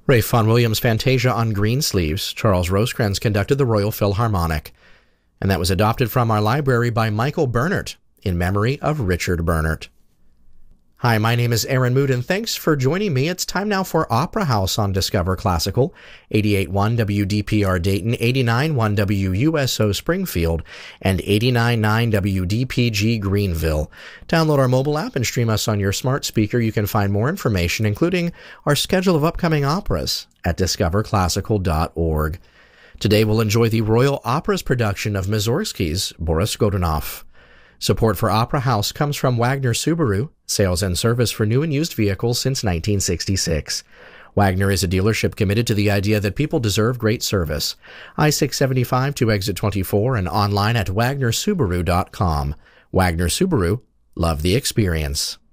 Ralph Vaughan Williams' Fantasia on green sleeves. Charles Rosecrans conducted the Royal Philharmonic. And that was adopted from our library by Michael Bernert in memory of Richard Bernert. Hi, my name is Aaron Mood, and thanks for joining me. It's time now for Opera House on Discover Classical, 88.1 WDPR Dayton, 89.1 WUSO Springfield, and 89.9 WDPG Greenville. Download our mobile app and stream us on your smart speaker. You can find more information, including our schedule of upcoming operas, at discoverclassical.org. Today we'll enjoy the Royal Opera's production of Mussorgsky's Boris Godunov. Support for Opera House comes from Wagner Subaru, sales and service for new and used vehicles since 1966. Wagner is a dealership committed to the idea that people deserve great service. I-675 to exit 24 and online at wagnersubaru.com. Wagner Subaru, love the experience.